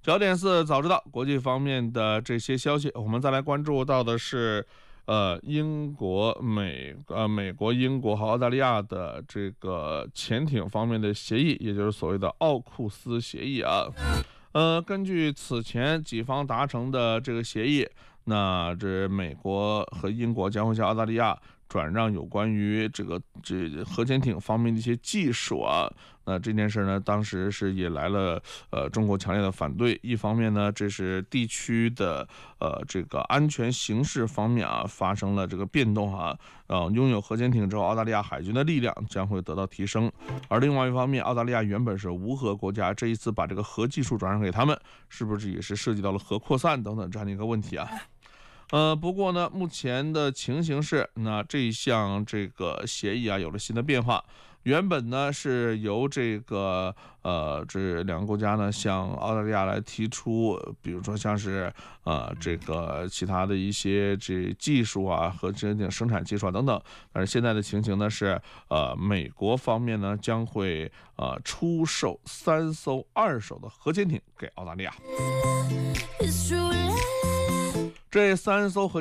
焦点4早知道国际方面的这些消息，我们再来关注到的是，英国、美国、英国和澳大利亚的这个潜艇方面的协议，也就是所谓的奥库斯协议啊。根据此前几方达成的这个协议，那这美国和英国将会向澳大利亚转让有关于这核潜艇方面的一些技术啊。那这件事呢，当时是引来了中国强烈的反对。一方面呢，这是地区的这个安全形势方面啊发生了这个变动啊，拥有核潜艇之后，澳大利亚海军的力量将会得到提升。而另外一方面，澳大利亚原本是无核国家，这一次把这个核技术转让给他们，是不是也是涉及到了核扩散等等这样的一个问题啊？不过呢，目前的情形是，那这一项这个协议啊有了新的变化。原本呢是由这两个国家呢向澳大利亚来提出，比如说像是这个其他的一些这技术啊和这生产技术啊等等。但是现在的情形呢是，美国方面呢将会出售3艘2手的核潜艇给澳大利亚。这3艘核